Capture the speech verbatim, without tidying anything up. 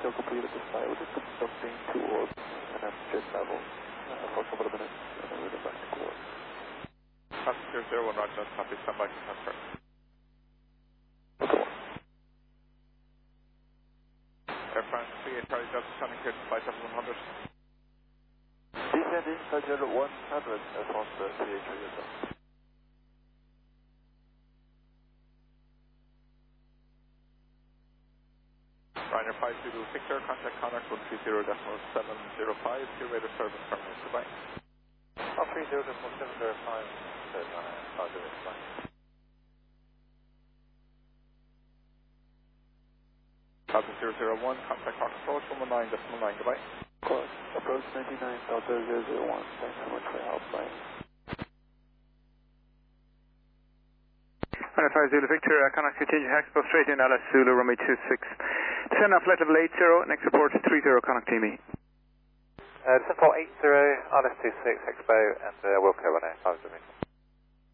shall complete at this site. We're just constructing two orbs and then jet level uh, for a couple of minutes and then we'll get back to core. Traffic zero zero one, Roger, copy, stand by for transfer. Okay. Air France three eight Charlie Delta, sounding clear to flight level one hundred. Descending flight level one hundred across the three eight Charlie Delta. Ryanair five Zulu Victor, contact Connacht one three zero point seven zero five, your rate of service terminal, goodbye. one three zero point seven zero five, says Ryanair five Zulu, goodbye. Delta zero zero one, contact Rock approach one one nine decimal nine, goodbye. Course, approach ninety-nine, Delta zero zero one, thanks so much for your help, bye. Ryanair five Zulu Victor, uh, Connacht continue Expo straight in Alice Zulu, runway two six. Descend on flight level eight zero, next report three zero, Connacht T M E. Uh, descend for eight zero, Alice two six, Expo, and uh, Wilco, Ryanair five Zulu.